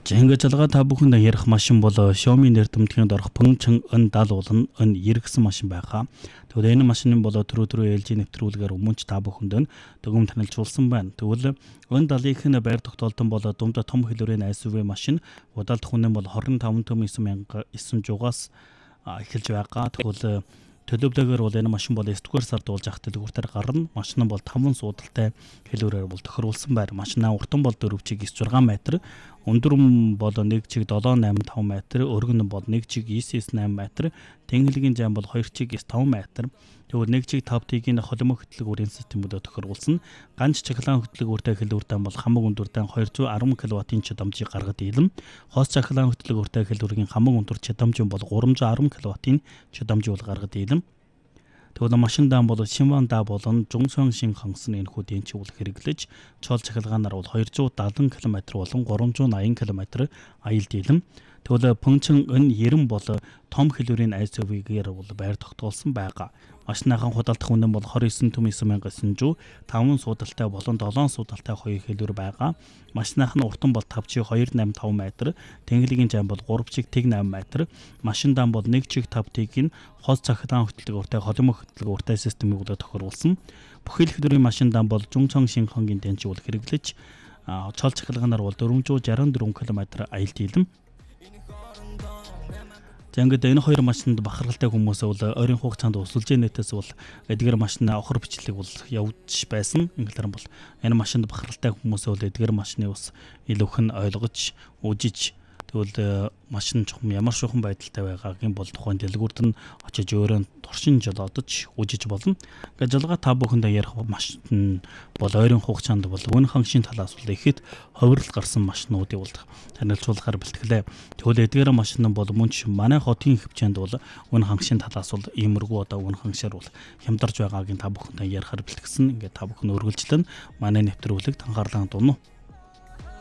Жингээ жалгаа та бүхэнд ярих машин бол Xiaomi нэр томтгийн дорох Pengcheng N70 болон N90 гэсэн машин байгаа. Тэгвэл энэ машины бол түрүү LG нэвтрүүлгээр өмнө ч та бүхэнд дүгм танилцуулсан байна. Тэгвэл N70-ийн байр тогтоолтон бол дунд том хэлбэрийн SUV машин. Удаад хүнэн бол 25 төм 9900-аас эхэлж байгаа. Тэгвэл төлөвлөгөөр бол энэ машин бол 9-р сард болж ахт дэлгүүртээр гарна. Машин нь бол 5 суудалтай хэлбэрээр бол тохируулсан байр. Машинаа уртан бол 4 чиг 9-6 м, өндөр бол 1 чиг 785 м, өргөн бол 1 чиг 998 м, тэнхлэгийн зам бол 2 чиг 5 м. Тэгвэл 1 чиг 5 тигийн холимог хөтлөг үрийн системүүдээр тохируулсан. Ганц чахлаан хөтлөг үртэй хэлбэртэй бол хамаг өндөртэй 210 кW-ийн чадамжийг гаргад ийлэн. Хоос чахлаан хөтлөг үртэй хэлбэрийн хамаг өндөр чадамж бол 310 кW-ийн чадамжийг гаргад ийлэн. Тэгвэл машиндаа бол Шимванда болон Жунсон шин хонсон энэ хөдийн чиглэл хэрэглэж чол чахилгаанаар бол 270 км болон 380 км аялд ийлэн. Тэгвэл Pengcheng N90 бол том хэлбэрийн SUV-гээр бол байр тогтоолсон байгаа. Машиныхан худалдах үнэ бол 29 төм 9900, 5 суудалтай болон 7 суудалтай хоёр хэлбэр байгаа. Машиных нь уртан бол 5 чиг 285 м, тэнхлэгийн зам бол 3 чиг 8 м. Машиндаа бол 1 чиг 5 тигийн хос цахилгаан хөтлөг үртэй холимог хөтлөг үртэй системийг тохируулсан. Бүх хэлбэрийн машиндаа бол Жунсон шин хонгийн тэнцвэр хэрэглэж чол чахилгаанаар бол 464 км аялд ийлэн. Ингээд энэ хоёр машинд бахархалтай хүмүүс бол ойрын хугацаанд усулж нэтээс бол эдгээр машины охор бичлэг бол явж байсан. Инглер бол энэ машинд бахархалтай хүмүүс бол эдгээр машины ус илүүх нь ойлгож үжиж тэгвэл машин чухам ямар шухан байдалтай байгаагийн бол тухайн дэлгүүрт нь очиж өөрөө туршин жолоодож үжиж болно. Ингээд жалгаа та бүхэнд ярих машин бол ойрын хугацаанд бол үн ханшийн талаас бол ихэд ховрол гарсан машинуудыг бол танилцуулахаар бэлтгэлээ. Тэгвэл эдгээр машин бол мөн ч манай хотын хөвчөнд бол үн ханшийн талаас бол иймэрхүү одоо үн ханшаар бол хямдарч байгаагийн та бүхэнд ярихаар бэлтгэсэн. Ингээд та бүхэн үргэлжлэн манай нэвтрүүлэг анхаарлаа дуно.